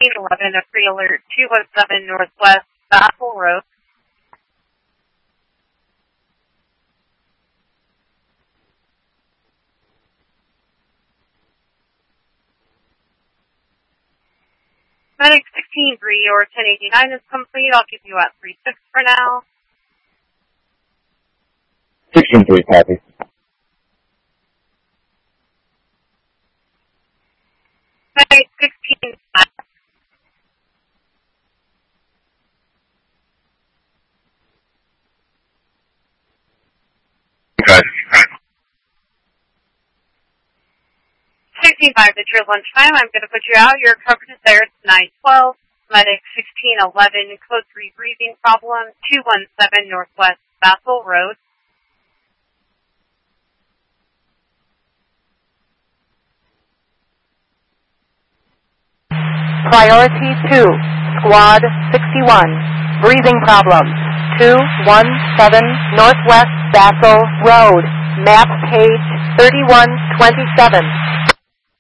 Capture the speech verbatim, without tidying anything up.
sixteen eleven, a free alert two one seven Northwest Bassel Road. Medic sixteen three or ten eighty-nine is complete. I'll keep you at three six for now. sixteen three, copy. Medic sixteen five. Okay. sixteen five, it's your lunchtime. I'm going to put you out. Your coverage there is nine twelve. Medic sixteen eleven, code three breathing problem, two one seven Northwest Bassel Road. Priority two, Squad sixty-one, breathing problems, two one seven Northwest Bassel Road, map page thirty-one twenty-seven.